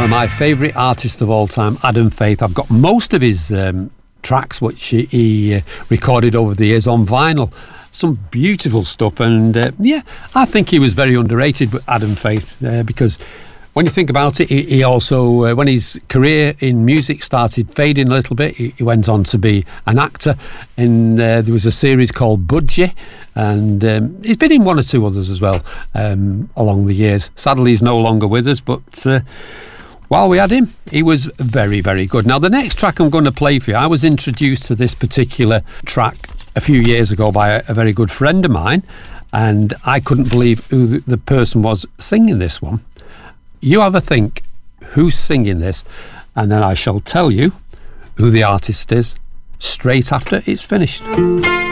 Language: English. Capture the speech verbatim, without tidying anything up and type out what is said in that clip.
of my favourite artists of all time, Adam Faith. I've got most of his um, tracks, which he, he uh, recorded over the years on vinyl. Some beautiful stuff, and uh, yeah, I think he was very underrated, Adam Faith, uh, because when you think about it, he, he also, uh, when his career in music started fading a little bit, he, he went on to be an actor, and uh, there was a series called Budgie, and um, he's been in one or two others as well um, along the years. Sadly, he's no longer with us, but uh, while we had him, he was very, very good. Now, the next track I'm going to play for you, I was introduced to this particular track a few years ago by a, a very good friend of mine, and I couldn't believe who the, the person was singing this one. You have a think who's singing this, and then I shall tell you who the artist is straight after it's finished.